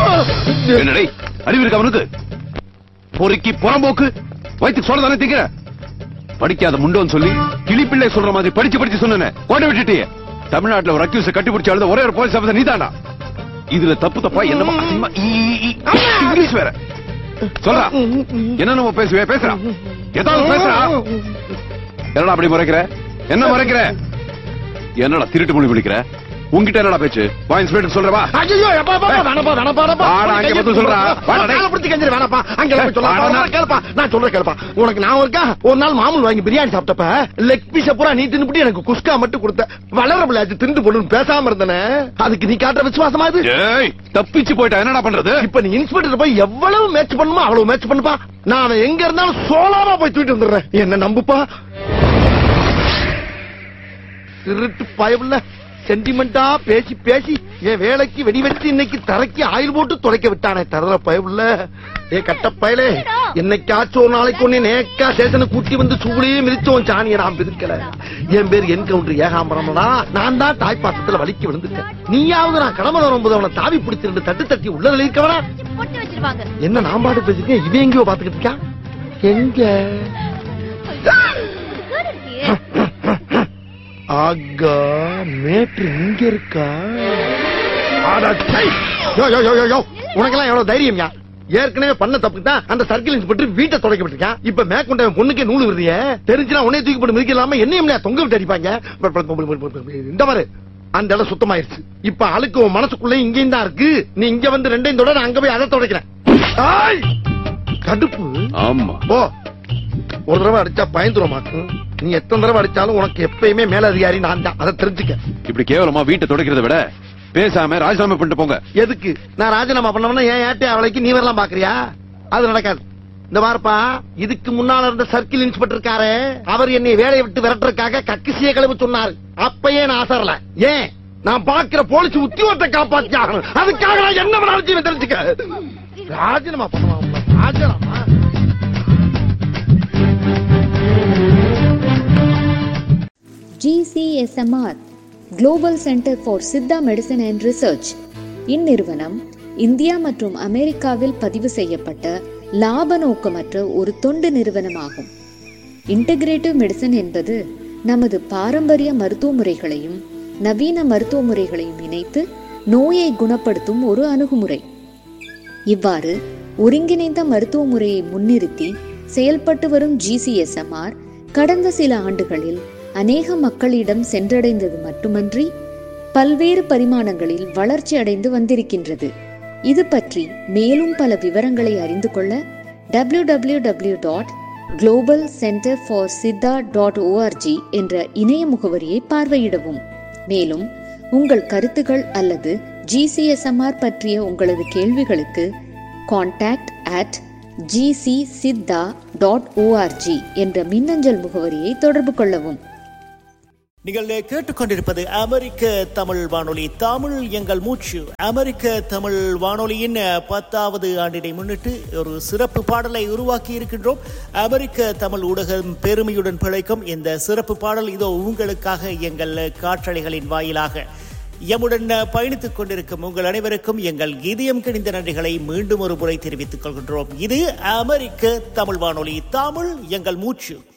என்னடே அறிவு இருக்கு அவனுக்கு? பொறுக்கி புறம்போக்கு வயிற்றுக்கு சொல்ல தானே திங்கிற? படிக்காத முண்டோன்னு சொல்லி கிளிப்பிள்ளை சொல்ற மாதிரி படிச்சு சொன்னேன். கோட்டை விட்டுட்டே தமிழ்நாட்டுல ஒரு அக்யூஸ் கட்டிப்பிடிச்சு அழுத ஒரே ஒரு போலீஸ் ஆபீசர் நீதானா? இதுல தப்பா என்ன இங்கிலீஷ் வேற சொல்றா. என்ன நம்ம பேசுறா ஏதாவது பேசுறா? என்னடா அப்படி முறைக்கிற? என்ன முறைக்கிற? என்னடா திருட்டு மொழி பிடிக்கிற? உங்ககிட்ட என்னடா பேச்சு? வா இன்ஸ்பெக்டர் சொல்றவா. ஐயோ சொல்றா நான் சொல்ற கேள்ப்பா. உனக்கு நான் இருக்கா ஒரு நாள் மாமூல் வாங்கி பிரியாணி சாப்பிட்டப்ப லெக் பீஸ் பூரா நீ தின்னுபிட்டு எனக்கு குஸ்கா மட்டும் கொடுத்த. வளர பிள்ளையாச்சு திண்டு போடுன்னு பேசாம இருந்தனே. அதுக்கு நீ காட்டுற விசுவாசமா இது? தப்பிச்சு போயிட்டா என்னடா பண்றது? இப்ப நீ இன்ஸ்பெக்டர் போய் எவ்வளவு மேட்ச் பண்ணுமோ அவ்வளவு மேட்ச் பண்ணுப்பா. நான் எங்க இருந்தாலும் சோலாவா போய் தூக்கிட்டு வந்துடுறேன். என்ன நம்புப்பா. திருட்டு பயமில்ல சென்டிமெண்டா பேசி என் வேலைக்கு வெடி வச்சு இன்னைக்கு தரைக்கு ஆயில் போட்டு துடைக்க விட்டானே தர பயமில்ல. ஏ கட்ட பயலே, என்னைக்காச்சும் ஒரு நாளைக்கு ஒண்ணு நேக்கா ஸ்டேஷனை கூட்டி வந்து சூளையே மிதிச்சோம். சாணியை நான் பிரிக்கல. என் பேர் என்கவுண்டர் ஏகாம்பரம்னா நான் தான் தாய்ப்பாசத்துல வலிக்கு விழுந்துட்டேன். நீயாவது நான் கடமை வரும்போது அவனை தாவி பிடிச்சிருந்து தட்டி உள்ள இருக்கவனா என்ன நான் பாட்டு பேசிருக்கேன். இவன் எங்கேயோ பாத்துக்கிட்டு இருக்கா? எங்க ஆகா மேட்ரு இங்க இருக்கா? உனக்கெல்லாம் எவ்வளவு தைரியம்யா? ஏற்கனவே பண்ண தப்புக்கு தான் அந்த சர்க்கிள் இன்ஸ்பெக்டர் வீட்டை தொடக்க விட்டுருக்கான். இப்ப மேற்கொண்ட பொண்ணுக்கே நூல் விடுறிய தெரிஞ்சுனா உன்னை தூக்கி போட்டு மிதிக்கலாம என்னையும் தொங்க விட்டு அடிப்பாங்க. இந்த மாதிரி அந்த இடம் சுத்தமாயிருச்சு. இப்ப அழுக்கு மனசுக்குள்ள இங்கேயும் தான் இருக்கு. நீ இங்க வந்து ரெண்டையும் தொடர அங்க போய் அதை தொடக்கிறேன். கடுப்பு. ஆமா போ. ஒரு தடவை அடிச்சா பயந்துருமாக்கும். நீ எத்தனை தடவை அடிச்சாலும் உனக்கு எப்பயுமே மேல அதிகாரி நான் தான். அதை தெரிஞ்சுக்க. இப்படி கேவலமா வீட்டை தொடக்கிறத விட பேசாம ராஜினாமா பண்ணிட்டு போங்க. எதுக்கு? நான் ராஜினாமா பண்ணவனா ஏன் ஏட்டே அவளைக்கு நீ வரலாம் பாக்குறியா? அது நடக்காது. இந்த வாரப்பா இதுக்கு முன்னால இருந்த சர்க்கிள் இன்ஸ்பெக்டர் இருக்காரு. அவர் என்னை வேலையை விட்டு விரட்டுறதுக்காக கக்கிசிய கிளம்பி சொன்னாரு. அப்பயே நான் அசரல. ஏன்? நான் பாக்குற போலீஸ் உத்தியோகத்தை காப்பாத்தி ஆகணும். அதுக்காக நான் என்ன பண்ணாலும் தெரிஞ்சுக்க. ராஜினாமா பண்ணலாம். ராஜினாமா GCSMR Global Center for Siddha Medicine and Research. இந்நிறுவனம் இந்தியா மற்றும் அமெரிக்காவில் பதிவு செய்யப்பட்ட லாப நோக்கமற்ற ஒரு தொண்டு நிறுவனமாகும். இன்டகிரேட்டிவ் மெடிசன் என்பது நமது பாரம்பரிய மருத்துவ முறைகளையும் நவீன மருத்துவ முறைகளையும் இணைத்து நோயை குணப்படுத்தும் ஒரு அணுகுமுறை. இவ்வாறு ஒருங்கிணைந்த மருத்துவ முறையை முன்னிறுத்தி செயல்பட்டு வரும் GCSMR கடந்த சில ஆண்டுகளில் அநேக மக்களிடம் சென்றடைந்தது மட்டுமன்றி பல்வேறு பரிமாணங்களில் வளர்ச்சி அடைந்து வந்திருக்கின்றது. இது பற்றி மேலும் பல விவரங்களை அறிந்து கொள்ள www.globalcenterforsiddha.org என்ற இணைய முகவரியை பார்வையிடவும். மேலும் உங்கள் கருத்துகள் அல்லது GCSMR பற்றிய உங்களது கேள்விகளுக்கு contact@gcsiddha.org என்ற மின்னஞ்சல் முகவரியை தொடர்பு கொள்ளவும். நீங்கள் கேட்டுக்கொண்டிருப்பது அமெரிக்க தமிழ் வானொலி, தமிழ் எங்கள் மூச்சு. அமெரிக்க தமிழ் வானொலியின் 10வது ஆண்டினை முன்னிட்டு ஒரு சிறப்பு பாடலை உருவாக்கி இருக்கின்றோம். அமெரிக்க தமிழ் ஊடகம் பெருமையுடன் பிழைக்கும் இந்த சிறப்பு பாடல் இதோ உங்களுக்காக எங்கள் காற்றலைகளின் வாயிலாக எம்முடன் பயணித்துக் கொண்டிருக்கும் உங்கள் அனைவருக்கும் எங்கள் இதயம் கிணிந்த நன்றிகளை மீண்டும் ஒரு முறை தெரிவித்துக் கொள்கின்றோம். இது அமெரிக்க தமிழ் வானொலி, தமிழ் எங்கள் மூச்சு.